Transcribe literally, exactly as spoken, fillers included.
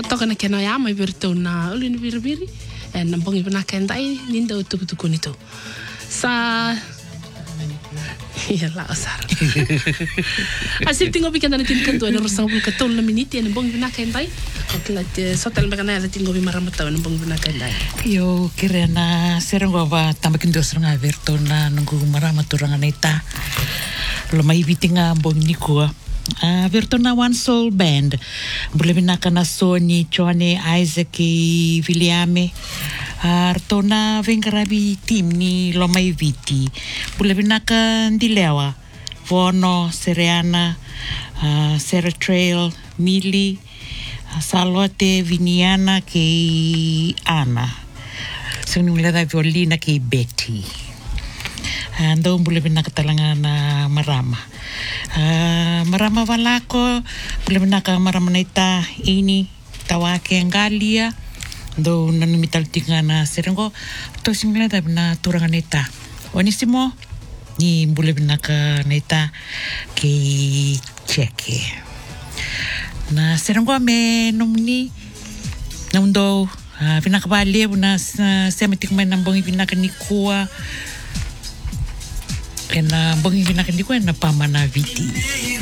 Katoka na kena ya mai virtu na uli ni virviri en nambongi bana kendai ninda utuk utuk nito. Sa ya la asar. Asip tingo bikin na tin kanto na rosang bul katol na miniti en nambongi bana kendai. Oklat sotal magana na tingo bi maramata na nambongi bana kendai. Yo kirena serengo ba tamakin dos nga virtu na nunggu maramaturanga neta. Lo mai bitinga bongi ko. Uh, Virtuna One Soul Band. Boleh binaka na Sony, Johnny, Isaac, Williame. Artona vengarabi tim ni Lomai Viti. Boleh binaka Ndilewa. Vono, Seriana, uh, Sarah Trail, Mili, uh, Salote, Viniana, ke Ana. Senulada violina ke Betty. Ando boleh binaka talanga na marama. Uh, marama walako boleh benaka marama naita ini tawake ngalia do nanimital tinga na serengo to singla da bena turanga neta onisimo ni boleh benaka neta ke cheke na serengo me nomni namundo uh, benaka bale buna uh, sematik mai nambongi benaka nikua kena bongi bina kendi ko na pamana viti.